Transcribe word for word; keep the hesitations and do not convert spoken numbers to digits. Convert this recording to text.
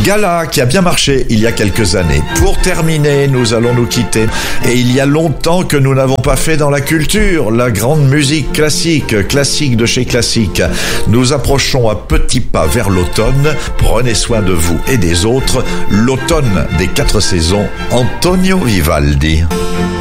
Gala qui a bien marché il y a quelques années. Pour terminer, nous allons nous quitter. Et il y a longtemps que nous n'avons pas fait dans la culture, la grande musique classique, classique de chez classique. Nous approchons à petits pas vers l'automne. Prenez soin de vous et des autres. L'automne des quatre saisons, Antonio Vivaldi.